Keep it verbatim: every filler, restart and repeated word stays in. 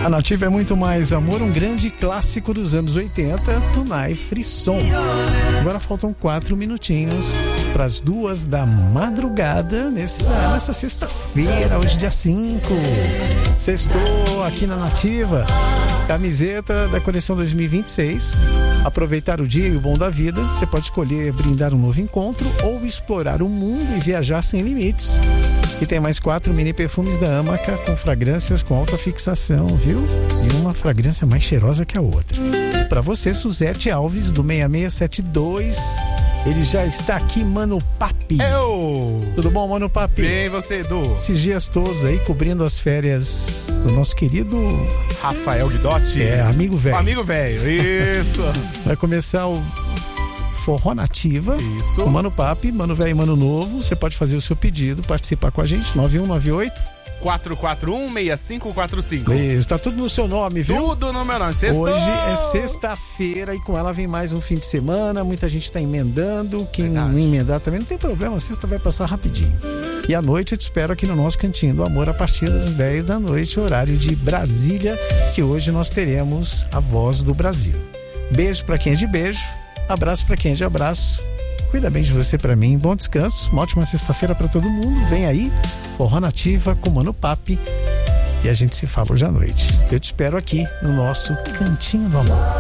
A Nativa é muito mais amor, um grande clássico dos anos oitenta, Tunai Frisson. Agora faltam quatro minutinhos para as duas da madrugada nessa, nessa sexta-feira, hoje dia cinco. Sextou aqui na Nativa. Camiseta da coleção dois mil e vinte e seis. Aproveitar o dia e o bom da vida. Você pode escolher brindar um novo encontro ou explorar o mundo e viajar sem limites. E tem mais quatro mini perfumes da Amaca com fragrâncias com alta fixação, viu? E uma fragrância mais cheirosa que a outra. Para você, Suzete Alves, do seis seis sete dois. Ele já está aqui, Mano Papi. Eu! Tudo bom, Mano Papi? Bem, você, Edu? Esses dias todos aí, cobrindo as férias do nosso querido Rafael Guidotti. É, amigo velho. Amigo velho, isso. Vai começar o Forró Nativa. Isso. O Mano Papi, Mano Velho e Mano Novo. Você pode fazer o seu pedido, participar com a gente, nove um nove oito quatro quatro um, seis cinco quatro cinco. Isso, tá tudo no seu nome, viu? Tudo no meu nome. Sextou. Hoje é sexta-feira e com ela vem mais um fim de semana. Muita gente tá emendando. Quem Verdade. não emendar também não tem problema, a sexta vai passar rapidinho. E à noite eu te espero aqui no nosso Cantinho do Amor a partir das dez da noite, horário de Brasília, que hoje nós teremos a Voz do Brasil. Beijo pra quem é de beijo, abraço pra quem é de abraço. Cuida bem de você pra mim, bom descanso, uma ótima sexta-feira pra todo mundo. Vem aí, Forró Nativa com Mano Papi, e a gente se fala hoje à noite. Eu te espero aqui no nosso Cantinho do Amor.